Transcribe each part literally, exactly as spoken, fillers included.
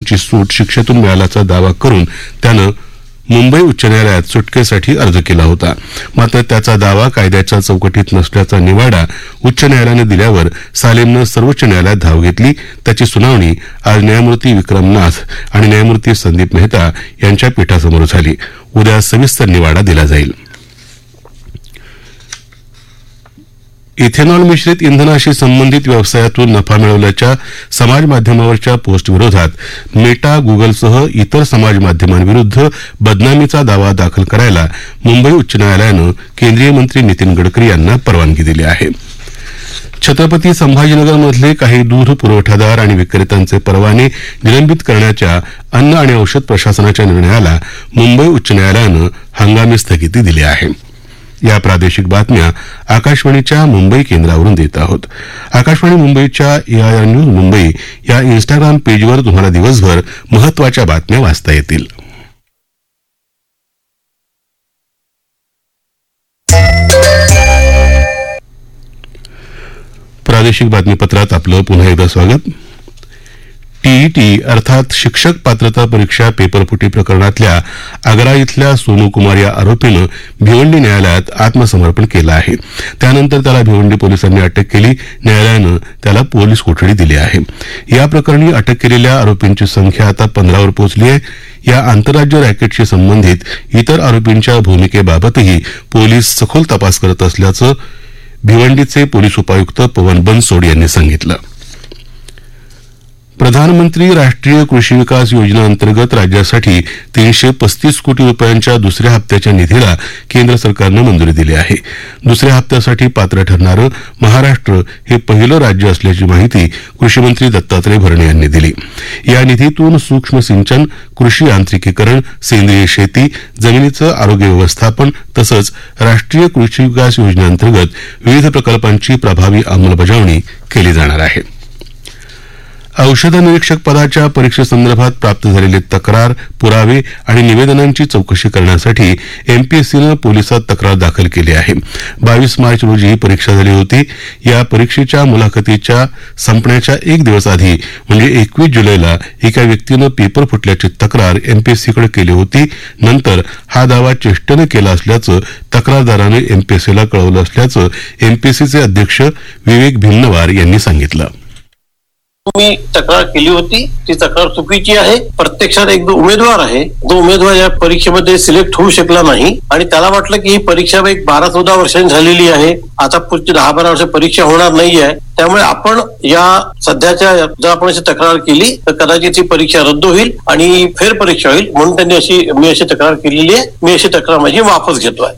वर्षांची सूट शिक्षेतून मिळाल्याचा दावा करून त्यानं मुंबई उच्च न्यायालयात सुटकेसाठी अर्ज केला होता. मात्र त्याचा दावा कायद्याच्या चौकटीत नसल्याचा निवाडा उच्च न्यायालयानं दिल्यावर सालेमनं सर्वोच्च न्यायालयात धाव घेतली. त्याची सुनावणी आज न्यायमूर्ती विक्रम नाथ आणि न्यायमूर्ती संदीप मेहता यांच्या पीठासमोर झाली. उद्या सविस्तर निवाडा दिला जाईल. इथेनॉल मिश्रित इंधनाशी संबंधित व्यवसायातून नफा मिळवल्याच्या समाज माध्यमावरच्या पोस्ट विरोधात मेटा, गुगलसह इतर समाज माध्यमांविरुद्ध बदनामीचा दावा दाखल करायला मुंबई उच्च न्यायालयानं केंद्रीय मंत्री नितीन गडकरी यांना परवानगी दिली आहे. छत्रपती संभाजीनगरमधले काही दूध पुरवठादार आणि विक्रेत्यांचे परवाने निलंबित करण्याच्या अन्न आणि औषध प्रशासनाच्या निर्णयाला मुंबई उच्च न्यायालयानं हंगामी स्थगिती दिली आहे. या प्रादेशिक बातम्या आकाशवाणीच्या मुंबई केंद्रावरून देत आहोत. आकाशवाणी मुंबईच्या एआयआर न्यूज मुंबई या इन्स्टाग्राम पेजवर तुम्हाला दिवसभर महत्वाच्या बातम्या वाचता येतील. प्रादेशिक बातमीपत्रात आपलं पुन्हा एकदा स्वागत. टीईटी अर्थात शिक्षक पात्रता परीक्षा पेपरफुटी प्रकरणातल्या आग्रा इथल्या सोनू कुमार या आरोपीनं भिवंडी न्यायालयात आत्मसमर्पण केलं आहे. त्यानंतर त्याला भिवंडी पोलिसांनी अटक केली. न्यायालयानं त्याला पोलीस कोठडी दिली आहे. या प्रकरणी अटक केलेल्या आरोपींची संख्या आता पंधरावर पोहोचली आहे. या आंतरराज्य रॅकेटशी संबंधित इतर आरोपींच्या भूमिकेबाबतही पोलीस सखोल तपास करत असल्याचं भिवंडीचे पोलीस उपायुक्त पवन बनसोड यांनी सांगितलं. प्रधानमंत्री राष्ट्रीय कृषी विकास योजनेअंतर्गत राज्यासाठी तीनशे पस्तीस कोटी रुपयांच्या दुसऱ्या हप्त्याच्या निधीला केंद्र सरकारनं मंजुरी दिली आहे. दुसऱ्या हप्त्यासाठी पात्र ठरणारं महाराष्ट्र हे पहिलं राज्य असल्याची माहिती कृषीमंत्री दत्तात्रय भरणे यांनी दिली. या निधीतून सूक्ष्म सिंचन, कृषी यांत्रिकीकरण, सेंद्रिय शेती, जमिनीचं आरोग्य व्यवस्थापन तसंच राष्ट्रीय कृषी विकास योजनेअंतर्गत विविध प्रकल्पांची प्रभावी अंमलबजावणी केली जाणार आहे. औषध निरीक्षक पदाच्या परीक्षेसंदर्भात प्राप्त झालेली तक्रार, पुरावे आणि निवेदनांची चौकशी करण्यासाठी एमपीएससीनं पोलिसात तक्रार दाखल केली आहे. बावीस मार्च रोजी ही परीक्षा झाली होती. या परीक्षेच्या मुलाखतीच्या संपण्याच्या एक दिवस आधी म्हणजे एकवीस जुलैला एका व्यक्तीनं पेपर फुटल्याची तक्रार एमपीएससीकडे केली होती. नंतर हा दावा चेष्टेनं केला असल्याचं तक्रारदारानं एमपीएससीला कळवलं असल्याचं एमपीएससीचे अध्यक्ष विवेक भिन्नवार यांनी सांगितलं. मी तक्रार केली होती, ती तक्रार चुकीची आहे. प्रत्यक्षात एक उमेदवार आहे, जो उमेदवार या परीक्षेमध्ये सिलेक्ट होऊ शकला नाही आणि त्याला वाटलं की ही परीक्षा एक बारा चौदा वर्षांनी झालेली आहे, आता पुढची दहा बारा वर्ष परीक्षा होणार नाही आहे. त्यामुळे आपण या सध्याच्या जर आपण अशी तक्रार केली तर कदाचित ही परीक्षा रद्द होईल आणि फेर परीक्षा होईल, म्हणून त्यांनी अशी मी अशी तक्रार केलेली आहे. मी अशी तक्रार माझी वापस घेतोय.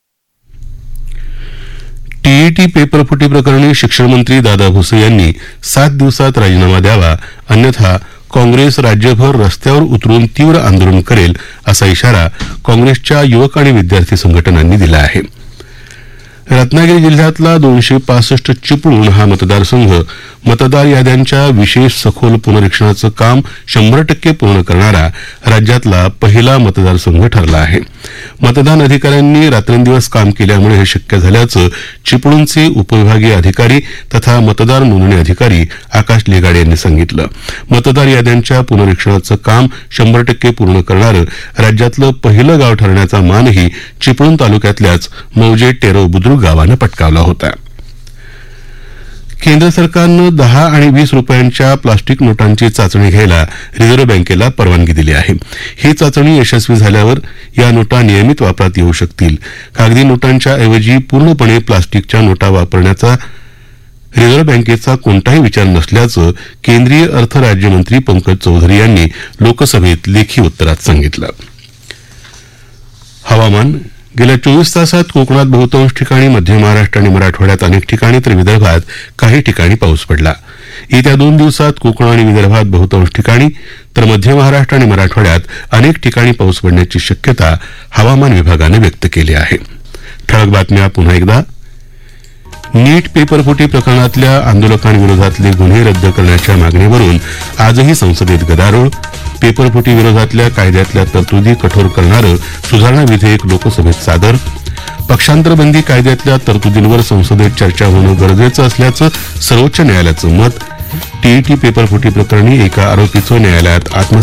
टीईटी पेपरफुटी प्रकरणी शिक्षण मंत्री दादा भुसे यांनी सात दिवसात राजीनामा द्यावा, अन्यथा काँग्रेस राज्यभर रस्त्यावर उतरून तीव्र आंदोलन करेल असा इशारा काँग्रेसच्या युवक आणि विद्यार्थी संघटनांनी दिला आहे. रत्नागिरी जिल्ह्यातला दोनशे पासष्ट चिपळूण हा मतदारसंघ मतदार याद्यांच्या विशेष सखोल पुनरीक्षणाचं काम शंभर टक्के पूर्ण करणारा राज्यातला पहिला मतदारसंघ ठरला आहे. मतदान अधिकाऱ्यांनी रात्रंदिवस काम केल्यामुळे हे शक्य झाल्याचं चिपळूणचे उपविभागीय अधिकारी तथा मतदार नोंदणी अधिकारी आकाश लेगाडे यांनी सांगितलं. मतदार याद्यांच्या पुनरीक्षणाचं काम शंभर टक्के पूर्ण करणारं राज्यातलं पहिलं गाव ठरण्याचा मानही चिपळूण तालुक्यातल्याच मौजे टेरव बुद्रुक गावानं पटकावला होता. केंद्र सरकारनं दहा आणि वीस रुपयांच्या प्लास्टिक नोटांची चाचणी घ्यायला रिझर्व्ह बँकेला परवानगी दिली आहे. ही चाचणी यशस्वी झाल्यावर या नोटा नियमित वापरात येऊ शकतील. कागदी नोटांच्या ऐवजी पूर्णपणे प्लास्टिकच्या नोटा वापरण्याचा रिझर्व्ह बँकेचा कोणताही विचार नसल्याचं केंद्रीय अर्थ राज्यमंत्री पंकज चौधरी यांनी लोकसभेत लेखी उत्तरात सांगितलं. हवामान. गेल्या चोवीस तासात कोकणात बहुतांश ठिकाणी, मध्य महाराष्ट्र आणि मराठवाड्यात अनेक ठिकाणी तर विदर्भात काही ठिकाणी पाऊस पडला. येत्या दोन दिवसात कोकण आणि विदर्भात बहुतांश ठिकाणी तर मध्य महाराष्ट्र आणि मराठवाड्यात अनेक ठिकाणी पाऊस पडण्याची शक्यता हवामान विभागानं व्यक्त केली आहे. ठळक बातम्या पुन्हा एकदा. नीट पेपरफुटी प्रकरणातल्या आंदोलकांविरोधातले गुन्हे रद्द करण्याच्या मागणीवरून आजही संसदेत गदारोळ. पेपरफुटी विरोधातल्या कायद्यातल्या तरतुदी कठोर करणारं सुधारणा विधेयक लोकसभेत सादर. पक्षांतरबंदी कायद्यातल्या तरतुदींवर संसदेत चर्चा होणं गरजेचं असल्याचं सर्वोच्च न्यायालयाचं मत. टीईटी पेपरफुटी प्रकरणी एका आरोपीचं न्यायालयात आत्म